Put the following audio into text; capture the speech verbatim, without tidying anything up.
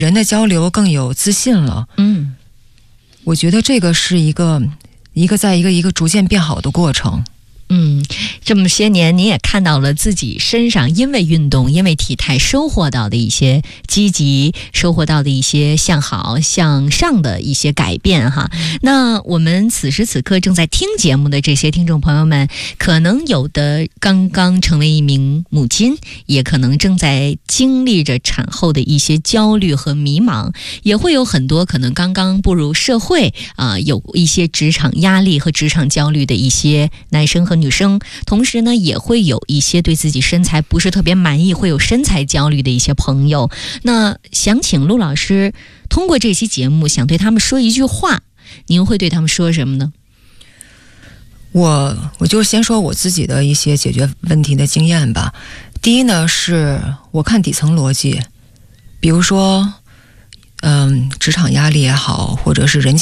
人的交流更有自信了。 嗯， 我觉得这个是一个一个在一个一个逐渐变好的过程。 嗯，这么些年你也看到了自己身上因为运动因为体态收获到的一些积极，收获到的一些向好向上的一些改变哈。那我们此时此刻正在听节目的这些听众朋友们，可能有的刚刚成为一名母亲，也可能正在经历着产后的一些焦虑和迷茫，也会有很多可能刚刚步入社会啊、呃，有一些职场压力和职场焦虑的一些男生和女生，同时呢也会有一些对自己身材不是特别满意，会有身材焦虑的一些朋友。那想请陆老师通过这期节目想对他们说一句话，您会对他们说什么呢？ 我我就先说我自己的一些解决问题的经验吧。第一呢，是我看底层逻辑，比如说嗯，职场压力也好，或者是人际